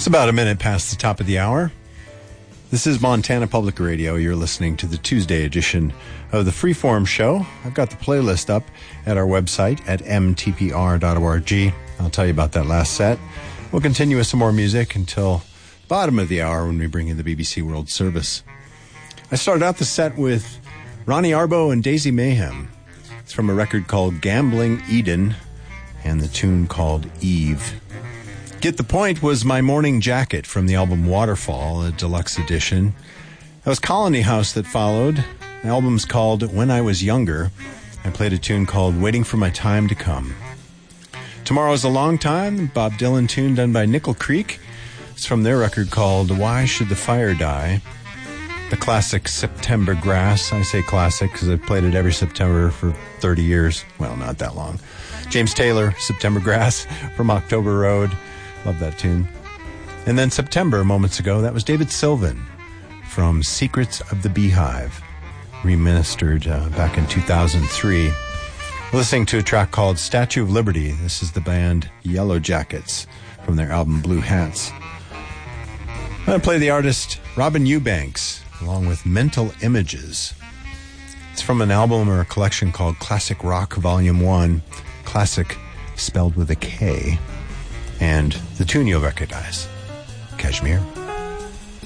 It's about a minute past the top of the hour. This is Montana Public Radio. You're listening to the Tuesday edition of the Freeform Show. I've got the playlist up at our website at mtpr.org. I'll tell you about that last set. We'll continue with some more music until the bottom of the hour when we bring in the BBC World Service. I started out the set with Ronnie Arbo and Daisy Mayhem. It's from a record called Gambling Eden and the tune called Eve. Get the Point was My Morning Jacket from the album Waterfall, a deluxe edition. That was Colony House that followed. The album's called When I Was Younger. I played a tune called Waiting for My Time to Come. Tomorrow's a Long Time, Bob Dylan tune done by Nickel Creek. It's from their record called Why Should the Fire Die? The classic September Grass. I say classic because I've played it every September for 30 years. Well, not that long. James Taylor, September Grass from October Road. Love that tune. And then September, moments ago, that was David Sylvan from Secrets of the Beehive, remastered back in 2003. Listening to a track called Statue of Liberty. This is the band Yellow Jackets from their album Blue Hats. I'm going to play the artist Robin Eubanks along with Mental Images. It's from an album or a collection called Classic Rock Volume 1. Classic spelled with a K. And the tune you'll recognize, Kashmir.